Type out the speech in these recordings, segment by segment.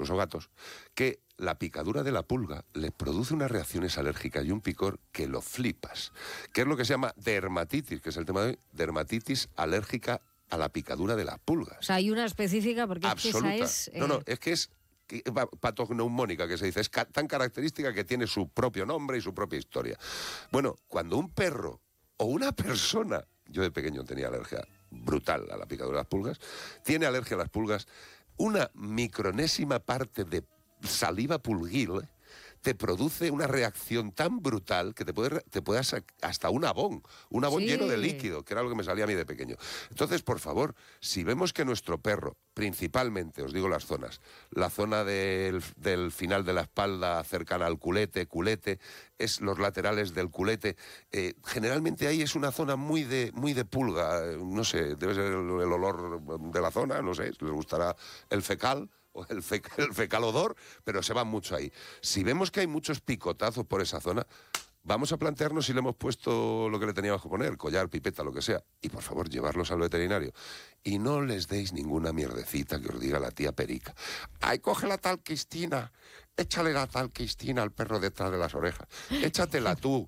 incluso gatos, que la picadura de la pulga les produce unas reacciones alérgicas y un picor que lo flipas, que es lo que se llama dermatitis, que es el tema de hoy, dermatitis alérgica a la picadura de las pulgas. O sea, hay una específica, porque absoluta. Es que esa es... No, es que es patogneumónica, que se dice, es tan característica que tiene su propio nombre y su propia historia. Bueno, cuando un perro o una persona, yo de pequeño tenía alergia brutal a la picadura de las pulgas, tiene alergia a las pulgas, una micronésima parte de saliva pulguil te produce una reacción tan brutal que te puede hasta un abón Sí. lleno de líquido, que era lo que me salía a mí de pequeño. Entonces, por favor, si vemos que nuestro perro, principalmente, os digo las zonas, la zona del final de la espalda cercana al culete, es los laterales del culete, generalmente ahí es una zona muy de pulga, no sé, debe ser el olor de la zona, no sé, les gustará el fecal, o el fecal odor, pero se van mucho ahí. Si vemos que hay muchos picotazos por esa zona, vamos a plantearnos si le hemos puesto lo que le teníamos que poner, collar, pipeta, lo que sea, y por favor, llevarlos al veterinario. Y no les deis ninguna mierdecita que os diga la tía Perica. ¡Ay, coge la talquistina! Échale la talquistina al perro detrás de las orejas. Échatela tú,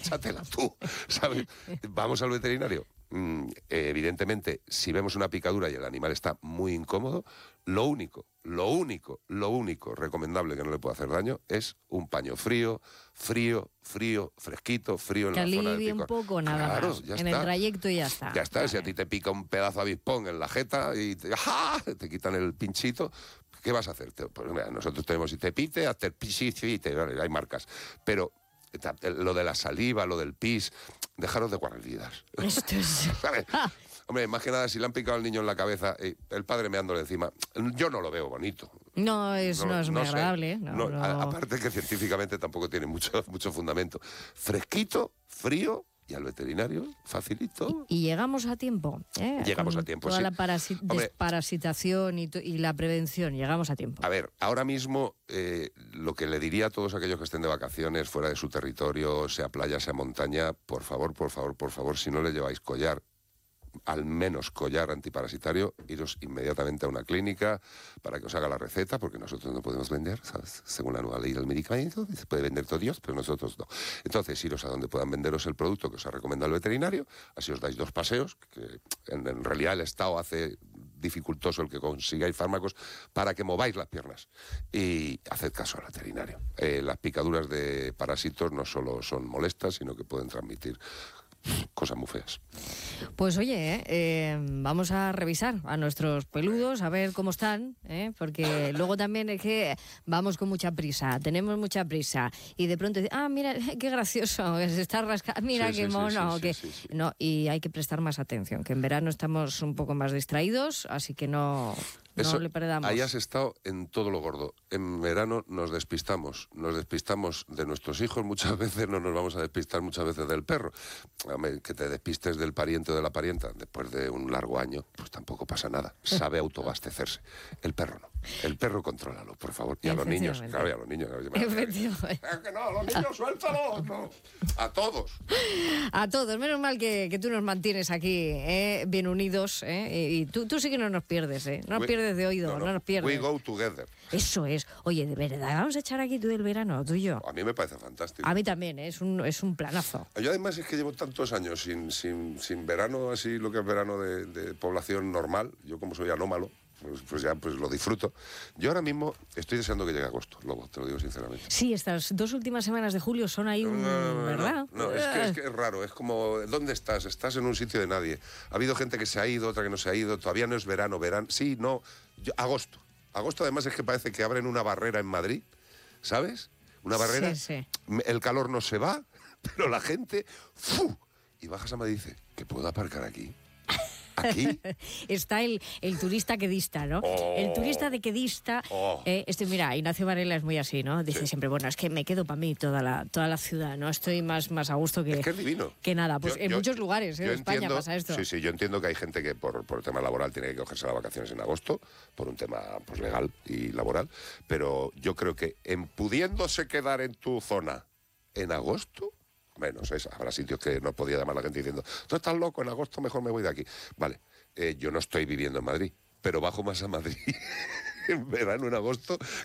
¿sabes? Vamos al veterinario. Evidentemente, si vemos una picadura y el animal está muy incómodo, lo único recomendable que no le puede hacer daño es un paño frío, fresquito, frío en que la zona del alivie picor. un poco, nada Claro, más. ya En está. el trayecto y ya está. Ya está, si a ti te pica un pedazo de avispón en la jeta y te quitan el pinchito, ¿qué vas a hacer? Pues mira, nosotros tenemos, si te pite, hazte el pisite, vale, hay marcas. Pero lo de la saliva, lo del pis, dejaros de guarrerías. Esto es... ¿Sabes? Hombre, más que nada, si le han picado al niño en la cabeza, el padre meándole encima, yo no lo veo bonito. No es muy sé. agradable. No. Aparte que científicamente tampoco tiene mucho fundamento. Fresquito, frío y al veterinario, facilito. Y llegamos a tiempo. Llegamos Con a tiempo, toda sí. la Hombre, desparasitación y la prevención, llegamos a tiempo. A ver, ahora mismo lo que le diría a todos aquellos que estén de vacaciones fuera de su territorio, sea playa, sea montaña, por favor, si no le lleváis collar, al menos collar antiparasitario, iros inmediatamente a una clínica para que os haga la receta, porque nosotros no podemos vender, ¿sabes? Según la nueva ley del medicamento, se puede vender todo Dios, pero nosotros no. Entonces, iros a donde puedan venderos el producto que os ha recomendado el veterinario, así os dais 2 paseos, que en realidad el Estado hace dificultoso el que consigáis fármacos para que mováis las piernas, y haced caso al veterinario. Las picaduras de parásitos no solo son molestas, sino que pueden transmitir cosas muy feas. Pues oye, vamos a revisar a nuestros peludos, a ver cómo están, porque luego también es que vamos con mucha prisa, tenemos mucha prisa, y de pronto, mira, qué gracioso, se está rascando, mira qué mono, sí. No, y hay que prestar más atención, que en verano estamos un poco más distraídos, así que no le perdamos. Ahí has estado en todo lo gordo. En verano nos despistamos de nuestros hijos, muchas veces no nos vamos a despistar muchas veces del perro. Que te despistes del pariente o de la parienta después de un largo año, pues tampoco pasa nada. Sabe autoabastecerse. El perro no. El perro contrólalo, por favor. Y a los niños, claro, y a los niños. Efectivamente. Que no, los niños suéltalos, no. A todos. A todos, menos mal que tú nos mantienes aquí bien unidos, y tú sí que no nos pierdes, no nos pierdes de oído, no nos pierdes. We go together. Eso es. Oye, de verdad, vamos a echar aquí tú del verano, tú y yo. A mí me parece fantástico. A mí también, es un planazo. Yo además es que llevo tantos años sin verano, así lo que es verano de población normal. Yo como soy anómalo, pues ya lo disfruto. Yo ahora mismo estoy deseando que llegue agosto, Lobo, te lo digo sinceramente. Sí, estas 2 últimas semanas de julio son ahí ¿verdad? No, es que es raro, es como, ¿dónde estás? Estás en un sitio de nadie. Ha habido gente que se ha ido, otra que no se ha ido, todavía no es verano, sí, no, agosto. Agosto además es que parece que abren una barrera en Madrid, ¿sabes? Una barrera, sí. El calor no se va, pero la gente, ¡fu! Y bajas a Madrid y dice, ¿que puedo aparcar aquí? ¿Aquí? Está el turista que dista, ¿no? El turista de que dista. Mira, Ignacio Varela es muy así, ¿no? Dice siempre, bueno, es que me quedo para mí toda la ciudad, ¿no? Estoy más a gusto que... Es que es divino. Que nada, pues en muchos lugares de España pasa esto. Sí, yo entiendo que hay gente que por el tema laboral tiene que cogerse las vacaciones en agosto, por un tema pues legal y laboral, pero yo creo que pudiéndose quedar en tu zona en agosto... Menos, habrá sitios que no podía llamar la gente diciendo, tú estás loco, en agosto mejor me voy de aquí. Vale, yo no estoy viviendo en Madrid, pero bajo más a Madrid en verano, en agosto,